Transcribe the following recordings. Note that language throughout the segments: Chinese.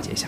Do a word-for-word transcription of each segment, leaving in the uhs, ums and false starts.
解一下。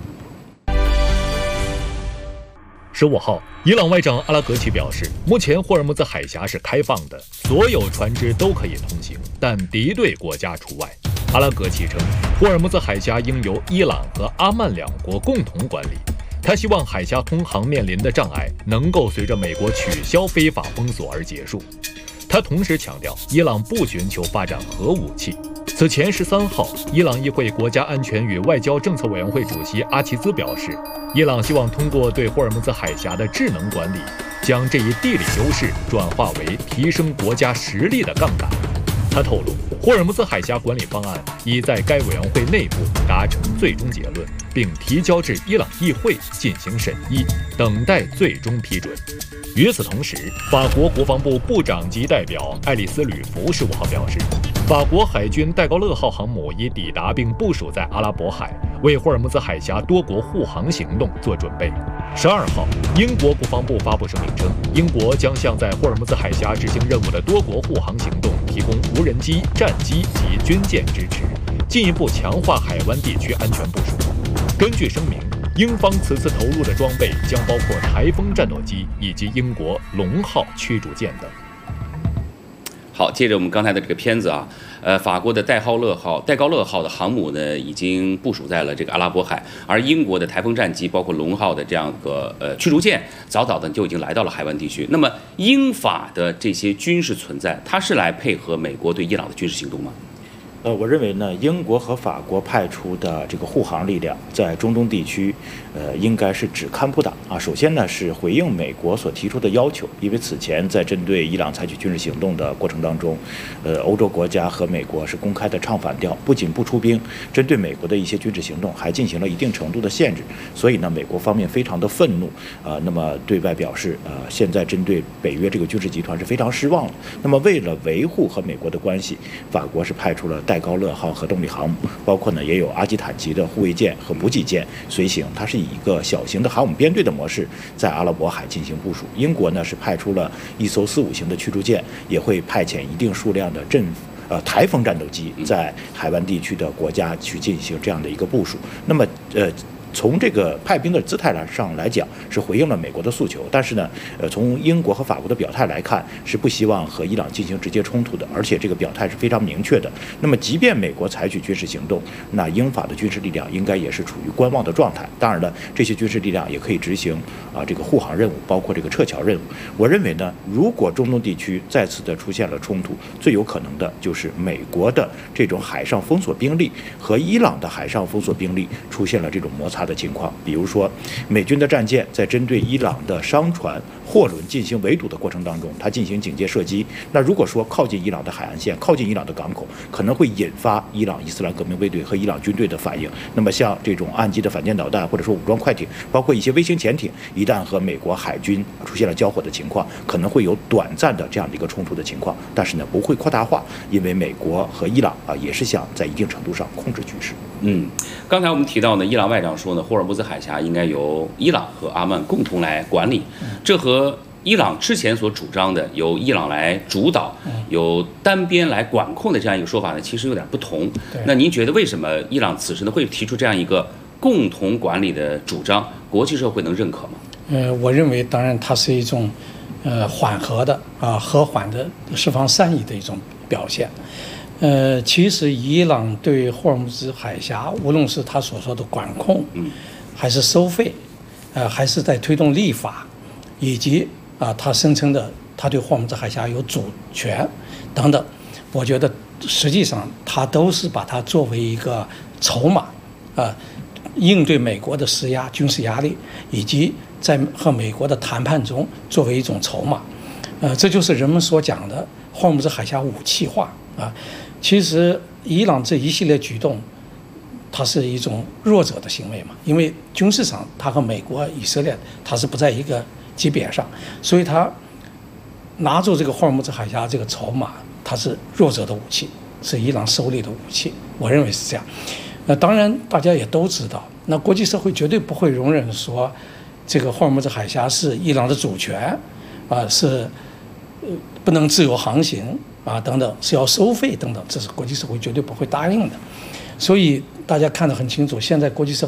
十五号，伊朗外长阿拉格齐表示，目前霍尔木兹海峡是开放的，所有船只都可以通行，但敌对国家除外。阿拉格齐称，霍尔木兹海峡应由伊朗和阿曼两国共同管理。他希望海峡通航面临的障碍能够随着美国取消非法封锁而结束。他同时强调，伊朗不寻求发展核武器。此前十三号，伊朗议会国家安全与外交政策委员会主席阿齐兹表示，伊朗希望通过对霍尔木兹海峡的智能管理，将这一地理优势转化为提升国家实力的杠杆。他透露，霍尔木兹海峡管理方案已在该委员会内部达成最终结论，并提交至伊朗议会进行审议，等待最终批准。与此同时，法国国防部部长级代表爱丽丝·吕弗十五号表示，法国海军戴高乐号航母已抵达并部署在阿拉伯海，为霍尔木兹海峡多国护航行动做准备。十二号，英国国防部发布声明称，英国将向在霍尔木兹海峡执行任务的多国护航行动提供无人机、战机及军舰支持，进一步强化海湾地区安全部署。根据声明，英方此次投入的装备将包括台风战斗机以及英国龙号驱逐舰等。 好，接着我们刚才的这个片子啊，呃，法国的戴高乐号、戴高乐号的航母呢，已经部署在了这个阿拉伯海，而英国的台风战机，包括龙号的这样个呃驱逐舰，早早的就已经来到了海湾地区。那么，英法的这些军事存在，它是来配合美国对伊朗的军事行动吗？ 呃，我认为呢，英国和法国派出的这个护航力量在中东地区，呃，应该是只看不打啊。首先呢，是回应美国所提出的要求，因为此前在针对伊朗采取军事行动的过程当中，呃，欧洲国家和美国是公开的唱反调，不仅不出兵，针对美国的一些军事行动还进行了一定程度的限制。所以呢，美国方面非常的愤怒，呃，那么对外表示，呃，现在针对北约这个军事集团是非常失望的。那么为了维护和美国的关系，法国是派出了戴高乐号核动力航母，包括呢也有阿基坦级的护卫舰和补给舰随行，它是以一个小型的航母编队的模式在阿拉伯海进行部署。英国呢是派出了一艘四五型的驱逐舰，也会派遣一定数量的阵呃台风战斗机在海湾地区的国家去进行这样的一个部署。那么呃。从这个派兵的姿态上来讲，是回应了美国的诉求，但是呢，呃，从英国和法国的表态来看，是不希望和伊朗进行直接冲突的，而且这个表态是非常明确的。那么，即便美国采取军事行动，那英法的军事力量应该也是处于观望的状态。当然了，这些军事力量也可以执行啊这个护航任务，包括这个撤侨任务。我认为呢，如果中东地区再次的出现了冲突，最有可能的就是美国的这种海上封锁兵力和伊朗的海上封锁兵力出现了这种摩擦的情况。比如说，美军的战舰在针对伊朗的商船、货轮进行围堵的过程当中，它进行警戒射击。那如果说靠近伊朗的海岸线、靠近伊朗的港口，可能会引发伊朗伊斯兰革命卫队和伊朗军队的反应。那么像这种岸基的反舰导弹，或者说武装快艇，包括一些微型潜艇，一旦和美国海军出现了交火的情况，可能会有短暂的这样的一个冲突的情况，但是呢不会扩大化，因为美国和伊朗啊也是想在一定程度上控制局势。 嗯，刚才我们提到呢，伊朗外长说呢，霍尔木兹海峡应该由伊朗和阿曼共同来管理，这和伊朗之前所主张的由伊朗来主导、由单边来管控的这样一个说法呢，其实有点不同。那您觉得为什么伊朗此时呢会提出这样一个共同管理的主张？国际社会能认可吗？ 呃，我认为，当然它是一种呃缓和的啊和缓的释放善意的一种表现。呃，其实伊朗对霍尔木兹海峡，无论是他所说的管控，嗯，还是收费，呃，还是在推动立法，以及啊，他声称的他对霍尔木兹海峡有主权等等，我觉得实际上他都是把它作为一个筹码，啊，应对美国的施压、军事压力，以及在和美国的谈判中作为一种筹码，呃，这就是人们所讲的霍尔木兹海峡武器化啊。其实伊朗这一系列举动，它是一种弱者的行为嘛，因为军事上它和美国、以色列它是不在一个级别上，所以它拿住这个霍尔木兹海峡这个筹码，它是弱者的武器，是伊朗手里的武器，我认为是这样。那当然大家也都知道，那国际社会绝对不会容忍说这个霍尔木兹海峡是伊朗的主权，啊，是呃不能自由航行啊等等，是要收费等等，这是国际社会绝对不会答应的。所以大家看得很清楚，现在国际社